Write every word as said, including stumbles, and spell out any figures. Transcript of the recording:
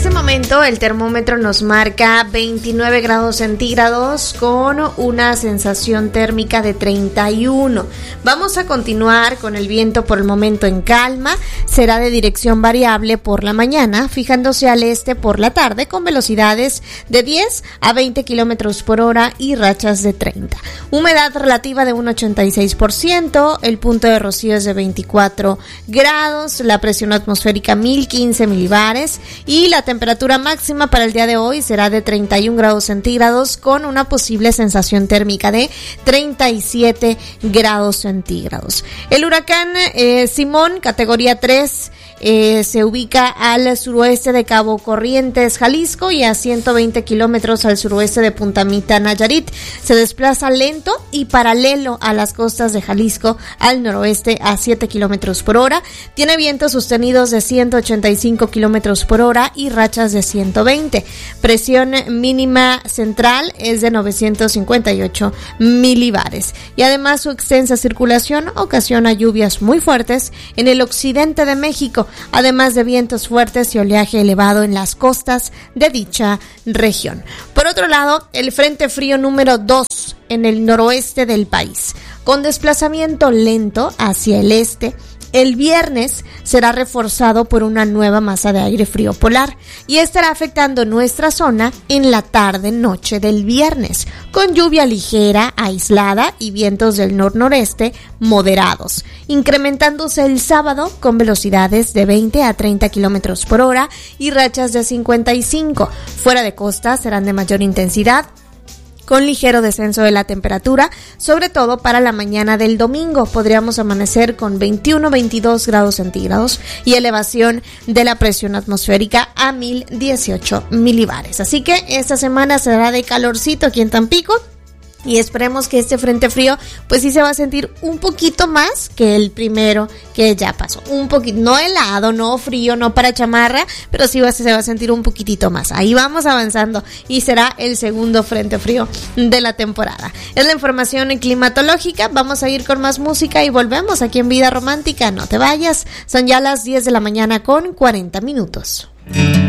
este momento el termómetro nos marca veintinueve grados centígrados con una sensación térmica de treinta y uno. Vamos a continuar con el viento por el momento en calma. Será de dirección variable por la mañana, fijándose al este por la tarde con velocidades de diez a veinte kilómetros por hora y rachas de treinta. Humedad relativa de un ochenta y seis por ciento, el punto de rocío es de veinticuatro grados, la presión atmosférica mil quince milibares y la temperatura máxima para el día de hoy será de treinta y un grados centígrados con una posible sensación térmica de treinta y siete grados centígrados. El huracán eh, Simón, categoría tres, eh, se ubica al suroeste de Cabo Corrientes, Jalisco, y a ciento veinte kilómetros al suroeste de Punta Mita, Nayarit. Se desplaza lento y paralelo a las costas de Jalisco al noroeste a siete kilómetros por hora. Tiene vientos sostenidos de ciento ochenta y cinco kilómetros por hora y rachas de ciento veinte. Presión mínima central es de novecientos cincuenta y ocho milibares. Y además su extensa circulación ocasiona lluvias muy fuertes en el occidente de México, además de vientos fuertes y oleaje elevado en las costas de dicha región. Por otro lado, el Frente Frío número dos en el noroeste del país, con desplazamiento lento hacia el este, el viernes será reforzado por una nueva masa de aire frío polar y estará afectando nuestra zona en la tarde-noche del viernes, con lluvia ligera, aislada y vientos del nor-noreste moderados, incrementándose el sábado con velocidades de veinte a treinta kilómetros por hora y rachas de cincuenta y cinco. Fuera de costa serán de mayor intensidad, con ligero descenso de la temperatura, sobre todo para la mañana del domingo. Podríamos amanecer con veintiuno a veintidós grados centígrados y elevación de la presión atmosférica a mil dieciocho milibares. Así que esta semana será de calorcito aquí en Tampico. Y esperemos que este frente frío pues sí se va a sentir un poquito más que el primero que ya pasó. Un poquito, no helado, no frío, no para chamarra, pero sí va, se va a sentir un poquitito más. Ahí vamos avanzando y será el segundo frente frío de la temporada. Es la información climatológica. Vamos a ir con más música y volvemos aquí en Vida Romántica. No te vayas, son ya las diez de la mañana con cuarenta minutos.